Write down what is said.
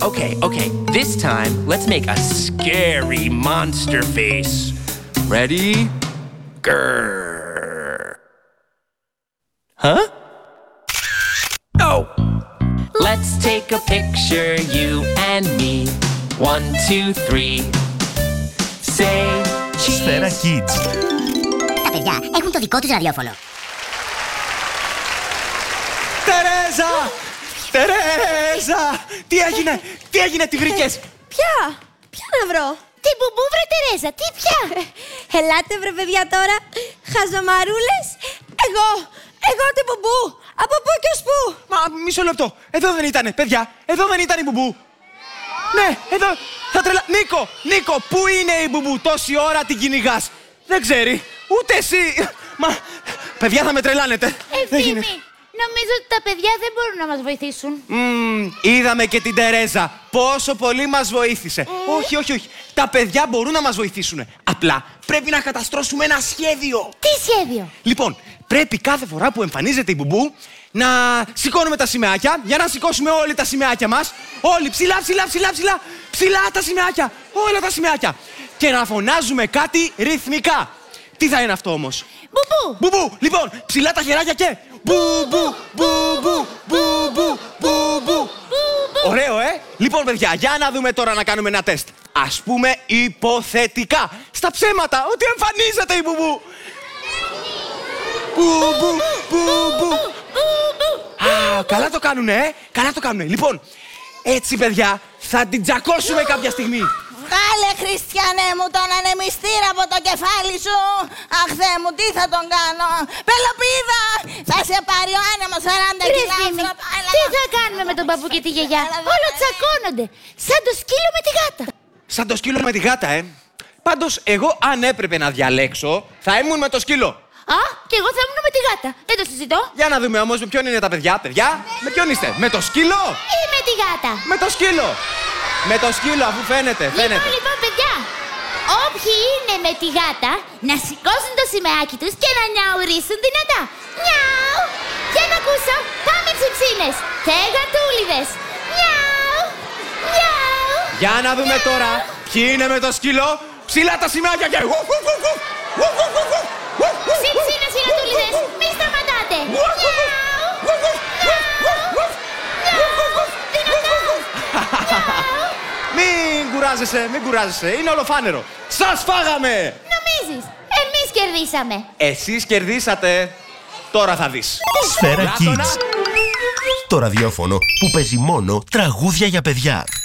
Okay. This time, let's make a scary monster face. Ready? Grrr. Huh? Oh! Let's take a picture, you and me. 1, 2, 3. Say cheese. Σφαίρα Kids. Τα παιδιά έχουν το δικό τους ραδιόφωνο. Τερέζα! Τι έγινε, τη βρήκες? Ποια να βρω? Τι μπουμπού βρε Τερέζα, τι πια? Ελάτε βρε παιδιά τώρα, χαζομαρούλες. Εγώ την μπουμπού, από πού και ως πού? Μα μισό λεπτό, εδώ δεν ήτανε, παιδιά, εδώ δεν ήταν η μπουμπού. Ναι, εδώ, θα τρελα... Νίκο, πού είναι η μπουμπού? Τόση ώρα την κυνηγάς. Δεν ξέρει, ούτε εσύ. Μα, παιδιά θα με τρελάνετε. Ευθύμη, νομίζω ότι τα παιδιά δεν μπορούν να μας βοηθήσουν. Είδαμε και την Τερέζα. Πόσο πολύ μας βοήθησε. Όχι. Τα παιδιά μπορούν να μας βοηθήσουν. Απλά πρέπει να καταστρώσουμε ένα σχέδιο. Τι σχέδιο? Λοιπόν, πρέπει κάθε φορά που εμφανίζεται η μπουμπού να σηκώνουμε τα σημαίακια για να σηκώσουμε όλοι τα σημαίακια μας. Όλοι ψηλά τα σημαίακια. Όλα τα σημαίακια. Και να φωνάζουμε κάτι ρυθμικά. Τι θα είναι αυτό όμως? Μπουμπού. Λοιπόν, ψηλά τα χεράκια και μπουμπού. Ωραίο, Λοιπόν, παιδιά, για να δούμε τώρα να κάνουμε ένα τεστ. Ας πούμε υποθετικά, στα ψέματα, ότι εμφανίζεται η μπουμπού. Μπουμπού. Καλά το κάνουνε, καλά το κάνουνε. Λοιπόν, έτσι, παιδιά, θα την τζακώσουμε κάποια στιγμή. Βγάλε, Χριστιανέ μου, τον ανεμιστήρα από το κεφάλι σου. Αχ, Θεέ μου, τι θα τον κάνω? Πελοπίδα, θα σε πάρει ο άνεμος 40 κιλά. Τι θα κάνουμε με τον παππού και τη γιαγιά? Όλο τσακώνονται, σαν το σκύλο με τη γάτα. Σαν το σκύλο με τη γάτα, Πάντως, εγώ αν έπρεπε να διαλέξω, θα ήμουν με το σκύλο. Και εγώ θα ήμουν με τη γάτα. Δεν το συζητώ. Για να δούμε όμως με ποιον είναι τα παιδιά. Παιδιά, με ποιον είστε? Με το σκύλο Ή με τη γάτα? Με το σκύλο. Με το σκύλο, αφού φαίνεται. Λοιπόν, παιδιά. Όποιοι είναι με τη γάτα, να σηκώσουν το σημαίακι τους και να νιαουρίσουν δυνατά. Νιάου. Για να ακούσω. Πάμε ψιψίνες και γατούλιδες. Νιάου. Για να δούμε τώρα ποιοι είναι με το σκύλο. Ψηλά τα σημαίακια και ψιψίνες και γατούλιδες, μη σταματάτε. Μην κουράζεσαι, είναι ολοφάνερο. Σας φάγαμε! Νομίζεις, εμείς κερδίσαμε. Εσείς κερδίσατε. Τώρα θα δεις. Σφαίρα Kids. Το ραδιόφωνο που παίζει μόνο τραγούδια για παιδιά.